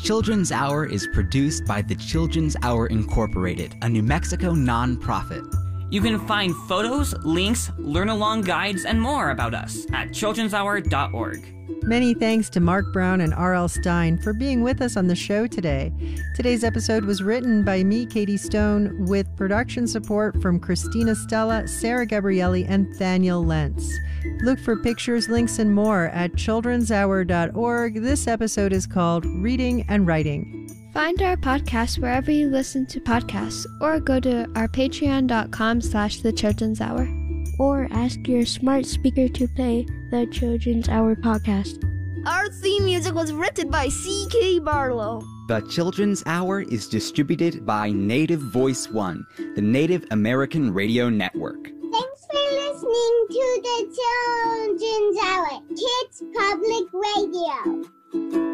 Children's Hour is produced by the Children's Hour Incorporated, a New Mexico nonprofit. You can find photos, links, learn-along guides, and more about us at childrenshour.org. Many thanks to Mark Brown and R.L. Stein for being with us on the show today. Today's episode was written by me, Katie Stone, with production support from Christina Stella, Sarah Gabrielli, and Thaniel Lentz. Look for pictures, links, and more at childrenshour.org. This episode is called Reading and Writing. Find our podcast wherever you listen to podcasts, or go to our patreon.com/The Children's Hour. Or ask your smart speaker to play the Children's Hour podcast. Our theme music was written by C.K. Barlow. The Children's Hour is distributed by Native Voice One, the Native American Radio Network. Thanks for listening to the Children's Hour, Kids Public Radio.